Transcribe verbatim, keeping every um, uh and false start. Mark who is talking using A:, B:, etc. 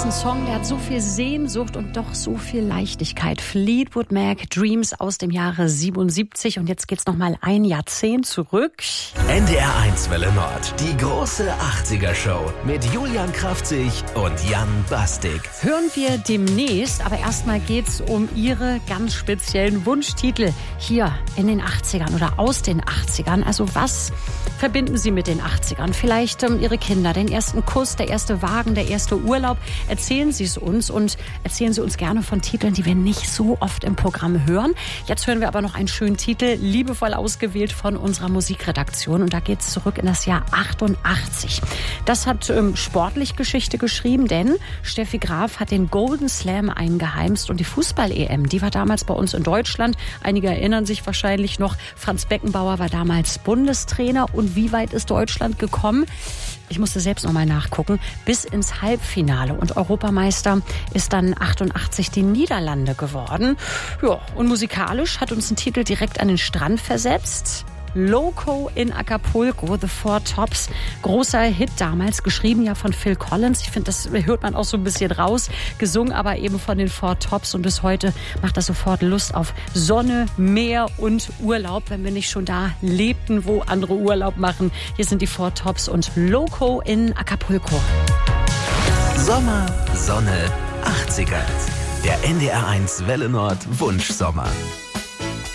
A: ein Song, der hat so viel Sehnsucht und doch so viel Leichtigkeit. Fleetwood Mac, Dreams aus dem Jahre siebenundsiebzig. Und jetzt geht's noch mal ein Jahrzehnt zurück.
B: N D R eins Welle Nord, die große achtziger-Show mit Julian Kraftzig und Jan Bastik.
A: Hören wir demnächst, aber erstmal geht's um Ihre ganz speziellen Wunschtitel hier in den achtzigern oder aus den achtzigern. Also was verbinden Sie mit den achtzigern? Vielleicht ähm, Ihre Kinder, den ersten Kuss, der erste Wagen, der erste Urlaub. Erzählen Sie es uns und erzählen Sie uns gerne von Titeln, die wir nicht so oft im Programm hören. Jetzt hören wir aber noch einen schönen Titel, liebevoll ausgewählt von unserer Musikredaktion. Und da geht es zurück in das Jahr achtundachtzig. Das hat ähm, sportlich Geschichte geschrieben, denn Steffi Graf hat den Golden Slam eingeheimst und die Fußball-E M, die war damals bei uns in Deutschland. Einige erinnern sich wahrscheinlich noch, Franz Beckenbauer war damals Bundestrainer. Und wie weit ist Deutschland gekommen? Ich musste selbst noch mal nachgucken. Bis ins Halbfinale. Und Europameister ist dann achtundachtzig die Niederlande geworden. Ja, und musikalisch hat uns ein Titel direkt an den Strand versetzt. Loco in Acapulco, The Four Tops. Großer Hit damals, geschrieben ja von Phil Collins. Ich finde, das hört man auch so ein bisschen raus. Gesungen aber eben von den Four Tops. Und bis heute macht das sofort Lust auf Sonne, Meer und Urlaub, wenn wir nicht schon da lebten, wo andere Urlaub machen. Hier sind die Four Tops und Loco in Acapulco.
B: Sommer, Sonne, achtziger. Der N D R eins Welle Nord Wunschsommer.